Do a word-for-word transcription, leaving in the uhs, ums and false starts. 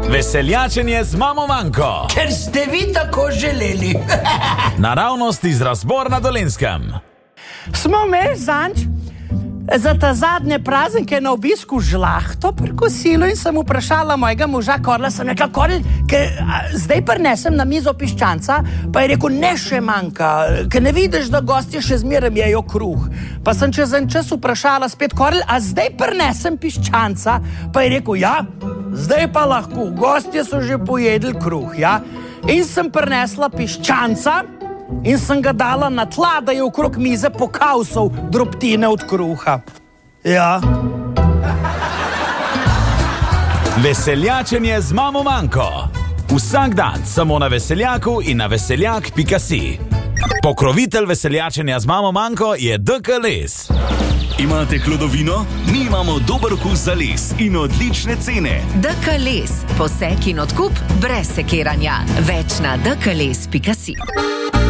Veseljačenje z mamo Manko. Ker ste vi tako želeli. Naravnost iz Razbor na Dolenjskem. Smo me, Zanč, za ta zadnje praznike na obisku žlahto pri kosilu in sem vprašala mojega moža Korla, sem rekla, Korl, zdaj prinesem na mizo piščanca, pa je rekel, ne še manjka, ker ne vidiš, da gostje še zmeraj jejo kruh. Pa sem čez en čas vprašala spet, Korl, a zdaj prinesem piščanca, pa je rekel, ja, zdaj pa lahko, gostje so že pojedli kruh, ja. In sem prinesla piščanca in sem ga dala na tla, da je okrog mize pokausal drobtine od kruha. Ja. Veseljačenje z mamo Manko. Vsak dan samo na Veseljaku in na veseljak pika si. Pokrovitelj veseljačenja z mamo Manko je D K Les. Imate hlodovino? Mi imamo dober okus za les in odlične cene. D K Les. Posek in odkup brez sekiranja. Več na d k les pika si.